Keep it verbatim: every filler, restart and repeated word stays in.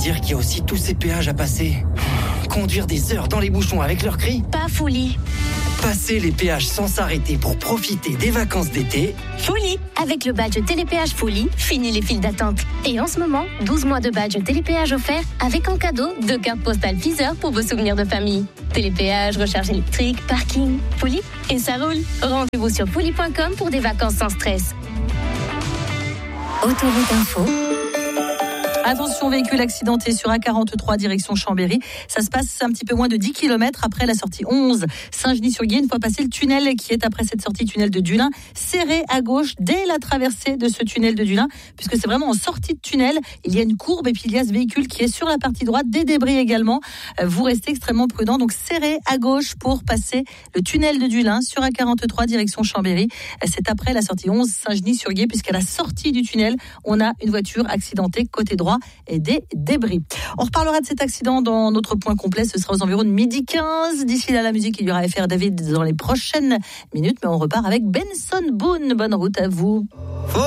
dire qu'il y a aussi tous ces péages à passer. Conduire des heures dans les bouchons avec leurs cris. Pas folie. Passer les péages sans s'arrêter pour profiter des vacances d'été. Folie. Avec le badge Télépéage Folie, fini les files d'attente. Et en ce moment, douze mois de badge Télépéage offert avec en cadeau deux cartes postales Deezer pour vos souvenirs de famille. Télépéage, recharge électrique, parking, Folie, et ça roule. Rendez-vous sur folie point com pour des vacances sans stress. Autoroute Info. Attention, véhicule accidenté sur A quarante-trois direction Chambéry. Ça se passe un petit peu moins de dix kilomètres après la sortie onze Saint-Genis-sur-Guiers, une fois passé le tunnel qui est après cette sortie tunnel de Dulin, serré à gauche dès la traversée de ce tunnel de Dulin, puisque c'est vraiment en sortie de tunnel. Il y a une courbe et puis il y a ce véhicule qui est sur la partie droite, des débris également. Vous restez extrêmement prudent, donc serré à gauche pour passer le tunnel de Dulin sur A quarante-trois direction Chambéry. C'est après la sortie onze Saint-Genis-sur-Guiers, puisqu'à la sortie du tunnel, on a une voiture accidentée côté droit et des débris. On reparlera de cet accident dans notre point complet, ce sera aux environs de midi quinze. D'ici là, la musique, il y aura F R David dans les prochaines minutes, mais on repart avec Benson Boone. Bonne route à vous.